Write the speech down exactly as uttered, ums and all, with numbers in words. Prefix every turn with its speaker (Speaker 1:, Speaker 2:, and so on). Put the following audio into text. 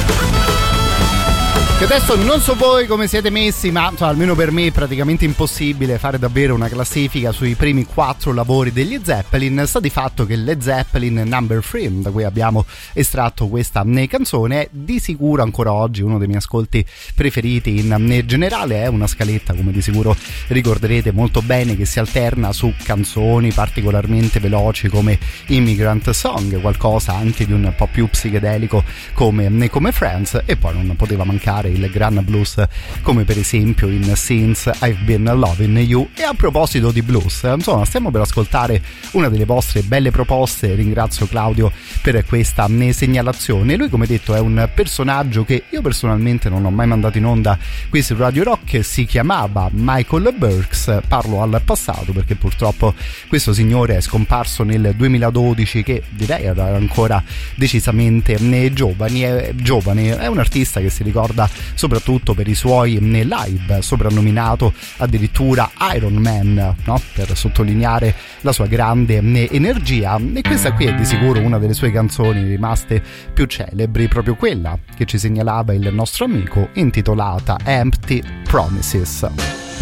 Speaker 1: Che adesso non so voi come siete messi, ma cioè, almeno per me è praticamente impossibile fare davvero una classifica sui primi quattro lavori degli Zeppelin. Sta di fatto che Led Zeppelin Number Three, da cui abbiamo estratto questa canzone, è di sicuro ancora oggi uno dei miei ascolti preferiti in generale. È una scaletta, come di sicuro ricorderete molto bene, che si alterna su canzoni particolarmente veloci come Immigrant Song, qualcosa anche di un po' più psichedelico come, come Friends, e poi non poteva mancare il gran blues come per esempio in Since I've Been Loving You. E a proposito di blues, insomma, stiamo per ascoltare una delle vostre belle proposte. Ringrazio Claudio per questa segnalazione. Lui, come detto, è un personaggio che io personalmente non ho mai mandato in onda qui su Radio Rock. Si chiamava Michael Burks. Parlo al passato perché purtroppo questo signore è scomparso nel duemiladodici, che direi era ancora decisamente giovani, è, giovane. È un artista che si ricorda soprattutto per i suoi live, soprannominato addirittura Iron Man, no? Per sottolineare la sua grande energia. E questa qui è di sicuro una delle sue canzoni rimaste più celebri, proprio quella che ci segnalava il nostro amico, intitolata Empty Promises.